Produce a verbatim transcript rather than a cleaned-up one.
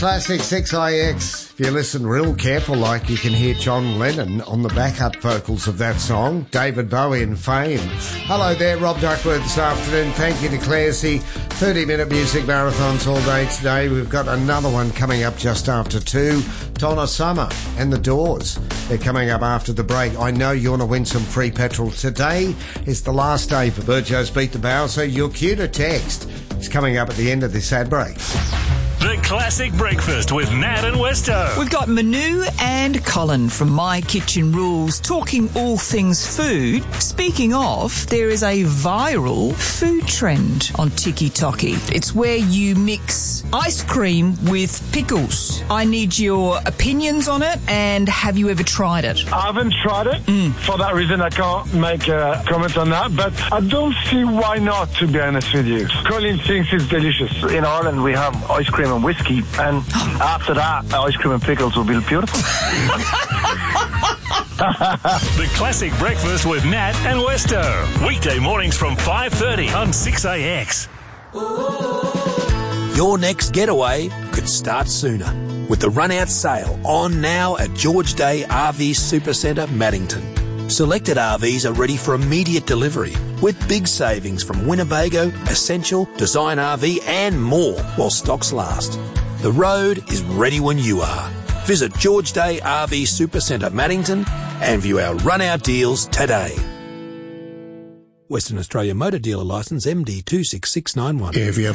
Classic six I X. If you listen real careful, like, you can hear John Lennon on the backup vocals of that song. David Bowie in Fame. Hello there, Rob Duckworth this afternoon. Thank you to Claire C. thirty-minute music marathons all day today. We've got another one coming up just after two. Donna Summer and the Doors. They're coming up after the break. I know you want to win some free petrol. Today is the last day for Burjo's Beat the Bow, so your cue to text is coming up at the end of this ad break. The Classic Breakfast with Nat and Westo. We've got Manu and Colin from My Kitchen Rules talking all things food. Speaking of, there is a viral food trend on TikTok. It's where you mix ice cream with pickles. I need your opinions on it, and have you ever tried it? I haven't tried it. Mm. For that reason, I can't make a comment on that, but I don't see why not, to be honest with you. Colin thinks it's delicious. In Ireland, we have ice cream and whiskey, and after that, ice cream and pickles will be beautiful. The Classic Breakfast with Nat and Westo. Weekday mornings from five thirty on six A X. Your next getaway could start sooner with the run-out sale on now at George Day R V Supercentre, Maddington. Selected R Vs are ready for immediate delivery with big savings from Winnebago, Essential, Design R V and more while stocks last. The road is ready when you are. Visit George Day R V Supercentre, Maddington and view our run-out deals today. Western Australia Motor Dealer Licence M D two six six nine one. If you